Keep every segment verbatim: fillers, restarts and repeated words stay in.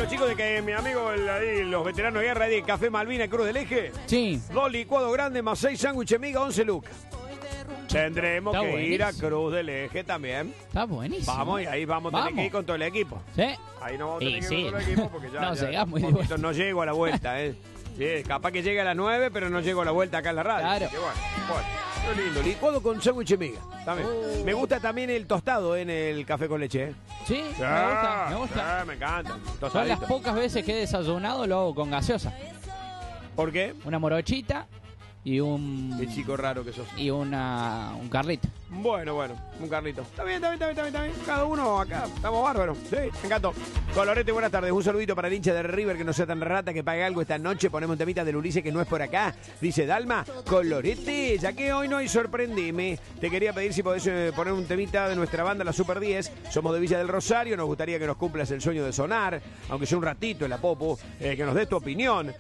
los chicos de que mi amigo, el, ahí, los veteranos de guerra de Café Malvina, Cruz del Eje. Sí. Dos licuados grandes más seis sándwiches miga, once lucas. Tendremos Está que buenísimo. ir a Cruz del Eje también. Está buenísimo. Vamos, y ahí vamos a tener Vamos. que ir con todo el equipo. ¿Sí? Ahí no vamos a Y tener que sí. ir con todo el equipo porque ya, No, ya llegamos y un de poquito no llego a la vuelta, ¿eh? Sí, capaz que llegue a las nueve, pero no llego a la vuelta acá en la radio. Claro. Así que bueno, bueno, qué lindo. Licuado con sándwich miga. También. Oh. Me gusta también el tostado en el café con leche, ¿eh? Sí, me gusta, me gusta. Sí, me encanta. Son las Tostadito. pocas veces que he desayunado, lo hago con gaseosa. ¿Por qué? Una morochita y un... Qué chico raro que sos. Y una... un carlito. Bueno, bueno, un carrito. Está bien, está bien, está bien, está bien, está bien. Cada uno acá, estamos bárbaros. Sí, me encantó. Colorete, buenas tardes. Un saludito para el hincha de River que no sea tan rata que pague algo esta noche. Ponemos un temita del Ulises que no es por acá. Dice Dalma, Colorete, ya que hoy no hay sorprendime. Te quería pedir si podés eh, poner un temita de nuestra banda, la Super diez. Somos de Villa del Rosario, nos gustaría que nos cumplas el sueño de sonar, aunque sea un ratito en la Popo, eh, que nos des tu opinión.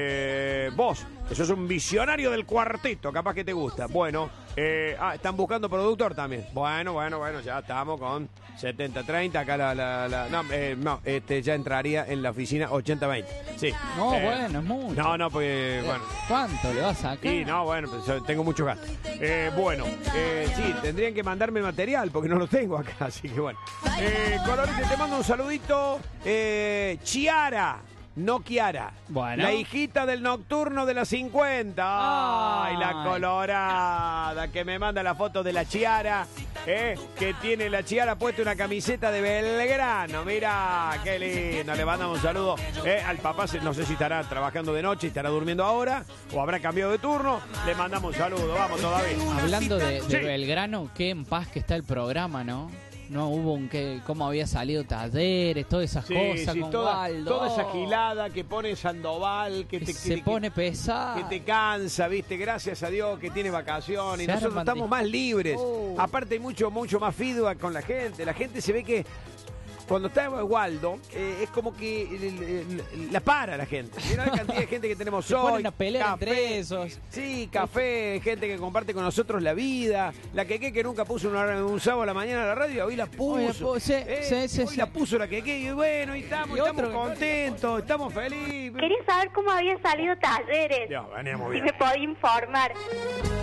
Eh, vos, que sos un visionario del cuarteto, capaz que te gusta. Bueno, eh, ah, están buscando productor también. Bueno, bueno, bueno, ya estamos con setenta treinta. Acá la, la, la no, eh, no, este ya entraría en la oficina ochenta veinte. Sí. No, Eh, bueno, es mucho. No, no, porque, bueno. ¿Cuánto le vas a sacar? Sí, no, bueno, pues yo tengo mucho gasto. Eh, bueno, eh, sí, tendrían que mandarme material porque no lo tengo acá, así que bueno. Eh, Colorete, te mando un saludito. Eh, Chiara. No Kiara. Bueno. La hijita del nocturno de las cincuenta. Ay, la Ay. colorada que me manda la foto de la Chiara. Eh, que tiene la Chiara puesta una camiseta de Belgrano. Mira, qué lindo. Le mandamos un saludo eh, al papá. No sé si estará trabajando de noche, estará durmiendo ahora o habrá cambiado de turno. Le mandamos un saludo. Vamos todavía. Hablando de, de Sí. Belgrano, qué en paz que está el programa, ¿no? No hubo un que cómo había salido talleres, todas esas Sí, cosas sí, con toda, Waldo. toda esa gilada que pone Sandoval, que Que te, se que- pone pesada. que te cansa, viste, gracias a Dios que tiene vacaciones y Se nosotros arman estamos de- más libres. Oh. Aparte hay mucho, mucho más feedback con la gente. La gente se ve que cuando está Waldo, eh, es como que eh, eh, la para la gente. Mira la cantidad de gente que tenemos Se hoy. ponen a pelear entre esos. Sí, café, gente que comparte con nosotros la vida. La Keke que nunca puso una- un sábado a la mañana a la radio, hoy la puso. Hoy la pu- sí, Eh, sí, sí, hoy sí. la puso la Keke y bueno, y estamos, Y estamos otro que- contentos, estamos felices. Quería saber cómo había salido talleres. Ya, veníamos Si bien. me podía informar.